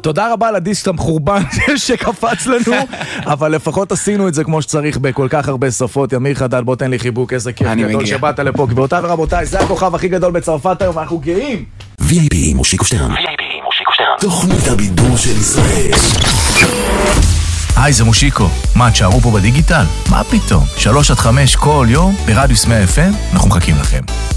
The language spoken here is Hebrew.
תודה רבה לדיסק המחורבן שקפץ לנו, אבל לפחות עשינו את זה כמו שצריך בכל כך הרבה שפות. ימיר חדד, בוא תן לי חיבוק, איזה כיף גדול שבאת לפה. גבירותיי ורבותיי, זה הכוכב הכי גדול בצרפת היום, אנחנו גאים. VIP עם מושיקו שטרן. תוכנית הבידור של ישראל. היי, זה מושיקו. מה, תשארו פה בדיגיטל? מה פתאום? 3 עד 5 כל יום ברדיוס 100 FM, אנחנו מחכים לכם.